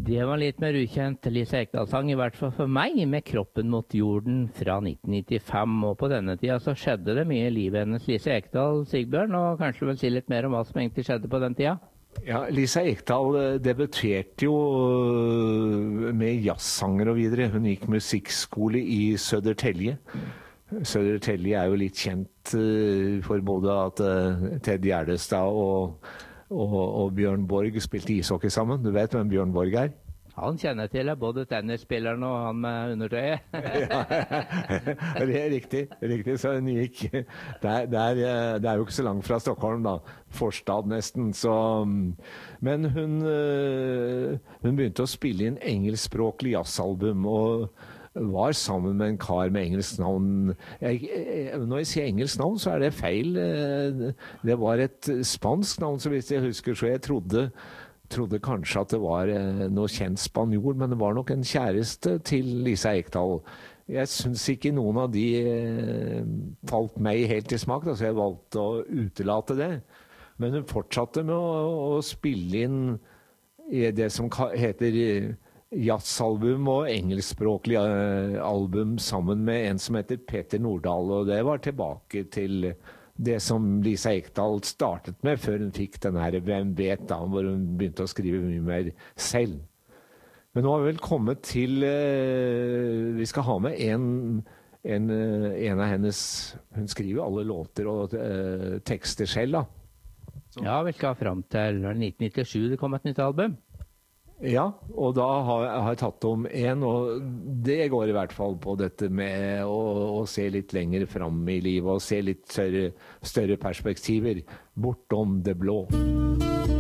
Det var litt mer ukjent Lise Ekdahl-sang, i hvert fall for meg, med Kroppen mot jorden fra 1995. Og på denne tida så skjedde det mye i livet hennes. Lise Ekdahl, Sigbjørn, og kanskje vel si litt mer om hva som egentlig skjedde på den tida? Ja, Lise Ekdahl debuterte jo med jazzsanger og videre. Hun gikk musikkskole i Södertälje. Södertälje er jo litt kjent for både at Ted Gärdestad og Bjørn Borg spilte ishockey sammen. Du vet hvem Bjørn Borg er? Han kjenner til det, både tennisspilleren og han med undertøyet. Ja, det er riktig. Så hun gikk det er jo ikke så langt fra Stockholm da, forstad nesten. Så, men hun begynte å spille inn engelskspråklig jazzalbum, og var sammen med en kar med engelsk navn. Når jeg sier engelsk navn, så er det feil. Det var et spansk navn, så hvis jeg husker, så jeg trodde kanskje at det var noe kjent spanjol, men det var nok en kjæreste til Lise Ekdahl. Jeg synes ikke noen av de falt meg helt i smak, så jeg valgte å utelate det. Men hun fortsatte med å spille inn i det som heter jazzalbum og engelskspråklig album sammen med en som heter Peter Nordahl, og det var tilbake til det som Lise Ekdahl startet med før hun fikk den her Hvem vet da, hvor hun begynte å skrive mye mer selv. Men nå har vi vel kommet til vi skal ha med en av hennes, hun skriver alle låter og tekster selv da. Så. Ja, vi skal fram til 1997 det kom et nytt album. Ja, og da har jeg tatt om en, og det går i hvert fall på dette med å se litt lenger fram i livet, og se litt større perspektiver bortom det blå.